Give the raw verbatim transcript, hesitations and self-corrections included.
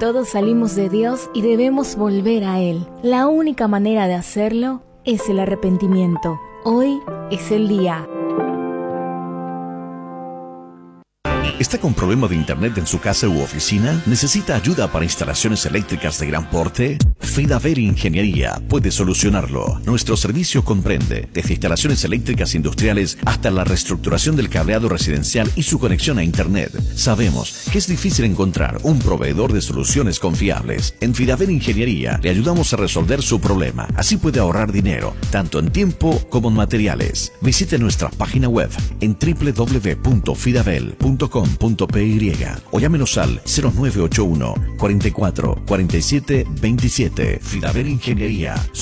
Todos salimos de Dios y debemos volver a Él. La única manera de hacerlo es el arrepentimiento. Hoy es el día. ¿Está con problema de internet en su casa u oficina? ¿Necesita ayuda para instalaciones eléctricas de gran porte? Fidaver Ingeniería puede solucionarlo. Nuestro servicio comprende desde instalaciones eléctricas industriales hasta la reestructuración del cableado residencial y su conexión a internet. Sabemos que es difícil encontrar un proveedor de soluciones confiables. En Fidaver Ingeniería le ayudamos a resolver su problema. Así puede ahorrar dinero, tanto en tiempo como en materiales. Visite nuestra página web en doble u doble u doble u punto fidavel punto com punto p y o llámenos al cero nueve ocho uno, cuarenta y cuatro, cuarenta y siete veintisiete. Fidaver Ingeniería.